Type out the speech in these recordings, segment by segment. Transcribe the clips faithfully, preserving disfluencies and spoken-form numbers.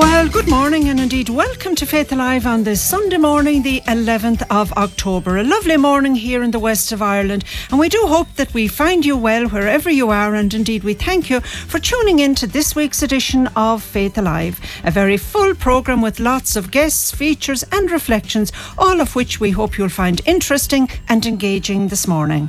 Well, good morning and indeed welcome to Faith Alive on this Sunday morning, the eleventh of October. A lovely morning here in the west of Ireland, and we do hope that we find you well wherever you are, and indeed we thank you for tuning in to this week's edition of Faith Alive. A very full programme with lots of guests, features and reflections, all of which we hope you'll find interesting and engaging this morning.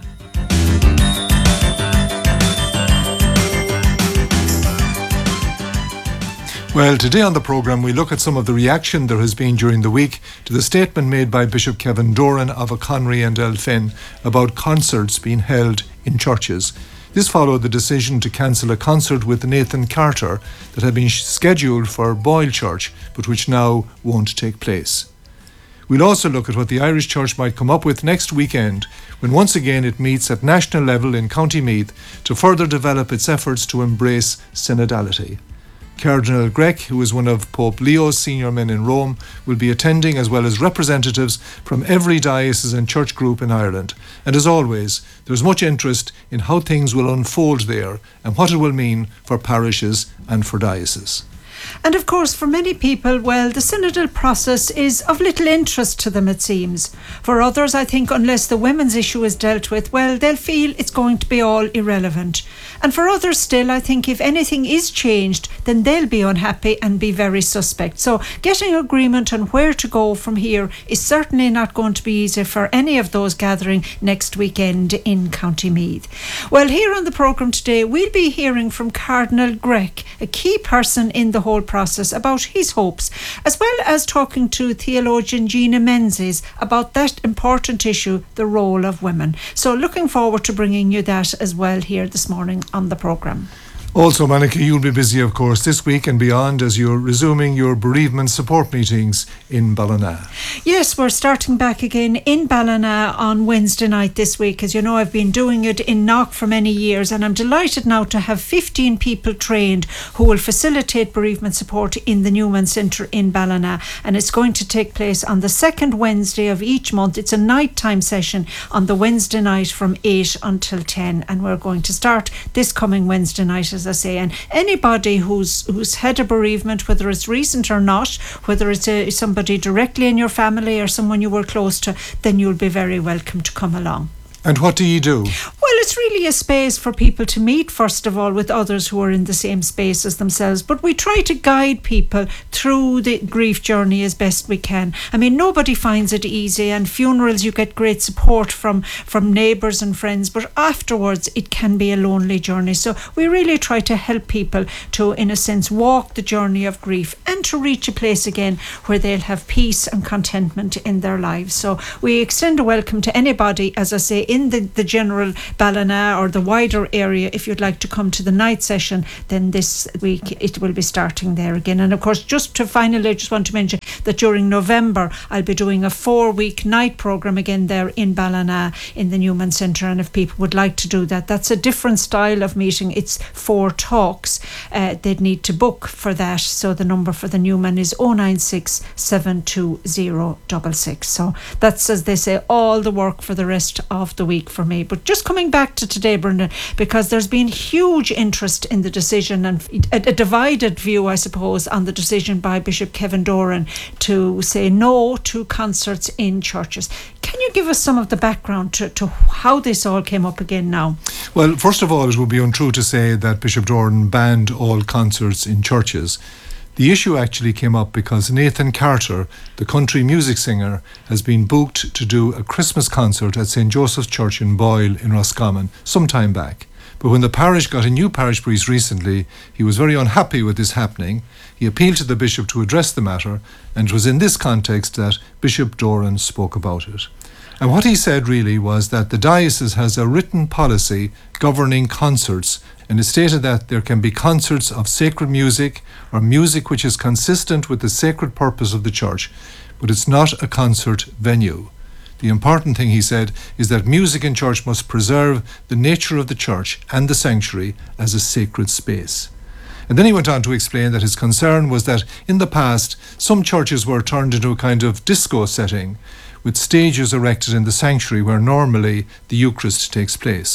Well, today on the programme we look at some of the reaction there has been during the week to the statement made by Bishop Kevin Doran of O'Connery and Elphin about concerts being held in churches. This followed the decision to cancel a concert with Nathan Carter that had been scheduled for Boyle Church, but which now won't take place. We'll also look at what the Irish Church might come up with next weekend, when once again it meets at national level in County Meath to further develop its efforts to embrace synodality. Cardinal Grech, who is one of Pope Leo's senior men in Rome, will be attending, as well as representatives from every diocese and church group in Ireland. And as always, there's much interest in how things will unfold there and what it will mean for parishes and for dioceses. And of course, for many people, well, the synodal process is of little interest to them, it seems. For others, I think, unless the women's issue is dealt with, well, they'll feel it's going to be all irrelevant. And for others still, I think if anything is changed, then they'll be unhappy and be very suspect. So getting agreement on where to go from here is certainly not going to be easy for any of those gathering next weekend in County Meath. Well, here on the programme today, we'll be hearing from Cardinal Grech, a key person in the whole process, about his hopes, as well as talking to theologian Gina Menzies about that important issue, the role of women. So looking forward to bringing you that as well here this morning on the programme. Also, Monica, you'll be busy, of course, this week and beyond as you're resuming your bereavement support meetings in Ballina. Yes, we're starting back again in Ballina on Wednesday night this week. As you know, I've been doing it in Knock for many years, and I'm delighted now to have fifteen people trained who will facilitate bereavement support in the Newman Centre in Ballina, and it's going to take place on the second Wednesday of each month. It's a nighttime session on the Wednesday night from eight until ten, and we're going to start this coming Wednesday night, as I say. And anybody who's who's had a bereavement, whether it's recent or not, whether it's a, somebody directly in your family or someone you were close to, then you'll be very welcome to come along. And what do you do? Well, it's really a space for people to meet, first of all, with others who are in the same space as themselves. But we try to guide people through the grief journey as best we can. I mean, nobody finds it easy, and funerals you get great support from, from neighbours and friends, but afterwards it can be a lonely journey. So we really try to help people to, in a sense, walk the journey of grief and to reach a place again where they'll have peace and contentment in their lives. So we extend a welcome to anybody, as I say, in the, the general Ballina or the wider area. If you'd like to come to the night session, then this week it will be starting there again. And of course, just to finally, I just want to mention that during November I'll be doing a four week night programme again there in Ballina in the Newman Centre, and if people would like to do that, that's a different style of meeting. It's four talks. Uh, they'd need to book for that, so the number for the Newman is oh nine six, seven two zero, six six. So that's, as they say, all the work for the rest of the week for me. But just coming back to today, Brendan, because there's been huge interest in the decision and a, a divided view, I suppose, on the decision by Bishop Kevin Doran to say no to concerts in churches. Can you give us some of the background to, to how this all came up again now? Well, first of all, it would be untrue to say that Bishop Doran banned all concerts in churches. The issue actually came up because Nathan Carter, the country music singer, has been booked to do a Christmas concert at Saint Joseph's Church in Boyle in Roscommon some time back. But when the parish got a new parish priest recently, he was very unhappy with this happening. He appealed to the bishop to address the matter, and it was in this context that Bishop Doran spoke about it. And what he said really was that the diocese has a written policy governing concerts, and it stated that there can be concerts of sacred music or music which is consistent with the sacred purpose of the church, but it's not a concert venue. The important thing, he said, is that music in church must preserve the nature of the church and the sanctuary as a sacred space. And then he went on to explain that his concern was that in the past, some churches were turned into a kind of disco setting, with stages erected in the sanctuary where normally the Eucharist takes place.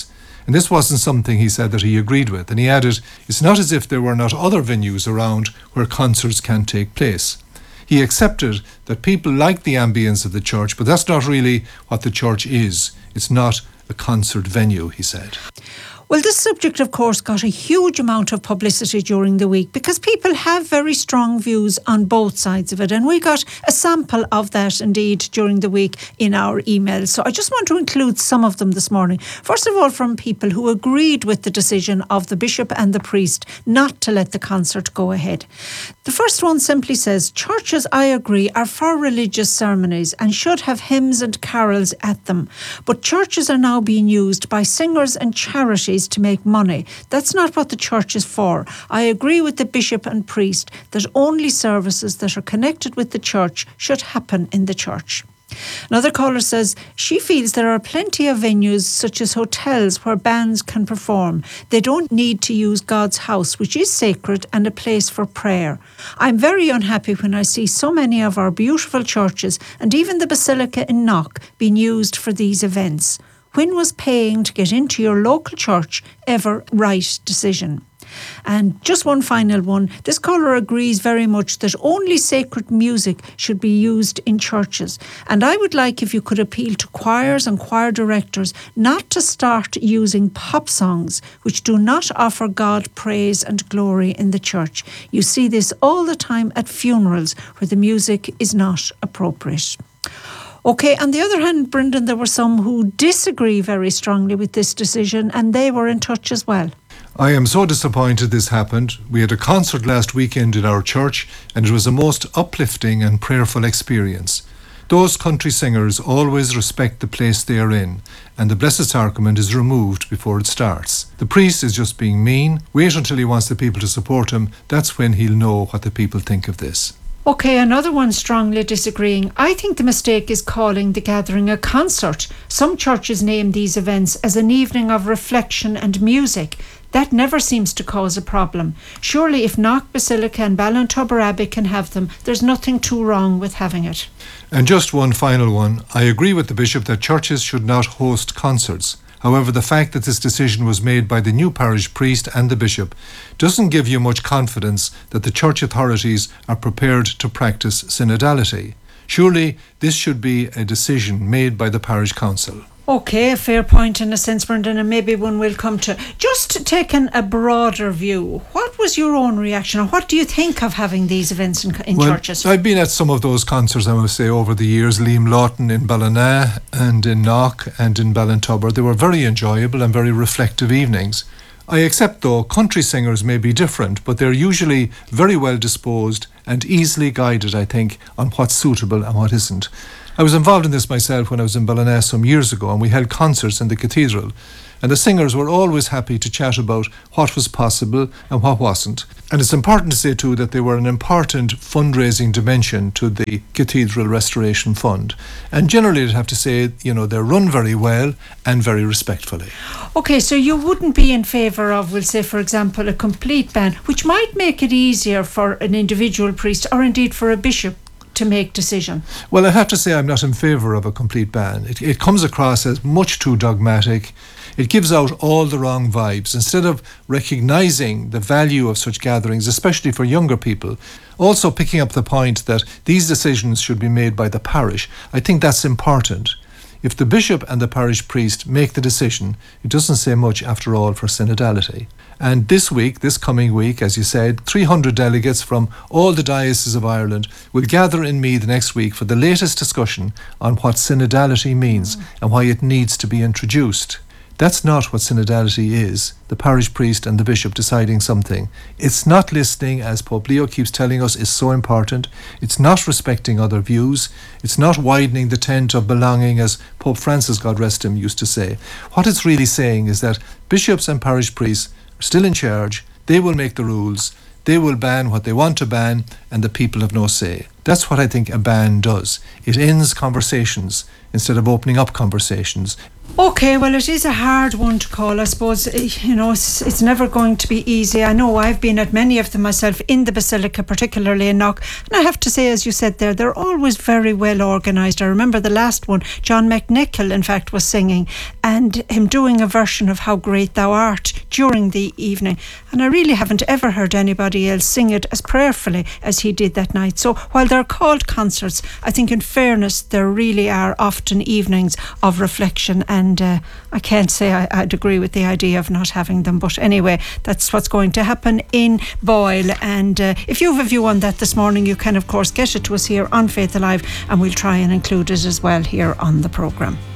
And this wasn't something, he said, that he agreed with. And he added, it's not as if there were not other venues around where concerts can take place. He accepted that people like the ambience of the church, but that's not really what the church is. It's not a concert venue, he said. Well, this subject, of course, got a huge amount of publicity during the week because people have very strong views on both sides of it. And we got a sample of that, indeed, during the week in our emails. So I just want to include some of them this morning. First of all, from people who agreed with the decision of the bishop and the priest not to let the concert go ahead. The first one simply says, churches, I agree, are for religious ceremonies and should have hymns and carols at them. But churches are now being used by singers and charities to make money. That's not what the church is for. I agree with the bishop and priest that only services that are connected with the church should happen in the church. Another caller says she feels there are plenty of venues such as hotels where bands can perform. They don't need to use God's house, which is sacred and a place for prayer. I'm very unhappy when I see so many of our beautiful churches and even the Basilica in Knock being used for these events. When was paying to get into your local church ever right decision? And just one final one. This caller agrees very much that only sacred music should be used in churches. And I would like if you could appeal to choirs and choir directors not to start using pop songs which do not offer God praise and glory in the church. You see this all the time at funerals where the music is not appropriate. OK, on the other hand, Brendan, there were some who disagree very strongly with this decision, and they were in touch as well. I am so disappointed this happened. We had a concert last weekend in our church, and it was a most uplifting and prayerful experience. Those country singers always respect the place they are in, and the Blessed Sacrament is removed before it starts. The priest is just being mean. Wait until he wants the people to support him. That's when he'll know what the people think of this. OK, another one strongly disagreeing. I think the mistake is calling the gathering a concert. Some churches name these events as an evening of reflection and music. That never seems to cause a problem. Surely if Knock Basilica and Ballintubber Abbey can have them, there's nothing too wrong with having it. And just one final one. I agree with the bishop that churches should not host concerts. However, the fact that this decision was made by the new parish priest and the bishop doesn't give you much confidence that the church authorities are prepared to practice synodality. Surely this should be a decision made by the parish council. OK, a fair point in a sense, Brendan, and maybe one we'll come to. Just taking a broader view, what was your own reaction, or what do you think of having these events in, in well, churches? I've been at some of those concerts, I must say, over the years. Liam Lawton in Ballina and in Knock and in Ballintubber. They were very enjoyable and very reflective evenings. I accept, though, country singers may be different, but they're usually very well disposed and easily guided, I think, on what's suitable and what isn't. I was involved in this myself when I was in Ballina some years ago, and we held concerts in the cathedral, and the singers were always happy to chat about what was possible and what wasn't. And it's important to say too that they were an important fundraising dimension to the Cathedral Restoration Fund. And generally I'd have to say, you know, they're run very well and very respectfully. OK, so you wouldn't be in favour of, we'll say, for example, a complete ban, which might make it easier for an individual priest or indeed for a bishop to make decision? Well, I have to say I'm not in favour of a complete ban. It, it comes across as much too dogmatic. It gives out all the wrong vibes. Instead of recognising the value of such gatherings, especially for younger people, also picking up the point that these decisions should be made by the parish, I think that's important. If the bishop and the parish priest make the decision, it doesn't say much after all for synodality. And this week, this coming week, as you said, three hundred delegates from all the dioceses of Ireland will gather in Meath next week for the latest discussion on what synodality means mm. and why it needs to be introduced. That's not what synodality is, the parish priest and the bishop deciding something. It's not listening, as Pope Leo keeps telling us is so important. It's not respecting other views. It's not widening the tent of belonging, as Pope Francis, God rest him, used to say. What it's really saying is that bishops and parish priests are still in charge. They will make the rules. They will ban what they want to ban, and the people have no say. That's what I think a ban does. It ends conversations instead of opening up conversations. Okay, well, it is a hard one to call. I suppose, you know, it's, it's never going to be easy. I know I've been at many of them myself in the Basilica, particularly in Knock. And I have to say, as you said there, they're always very well organised. I remember the last one, John McNichol, in fact, was singing, and him doing a version of How Great Thou Art during the evening. And I really haven't ever heard anybody else sing it as prayerfully as he did that night. So while they're called concerts, I think in fairness, there really are often evenings of reflection, and And uh, I can't say I, I'd agree with the idea of not having them. But anyway, that's what's going to happen in Boyle. And uh, if you have a view on that this morning, you can, of course, get it to us here on Faith Alive, and we'll try and include it as well here on the programme.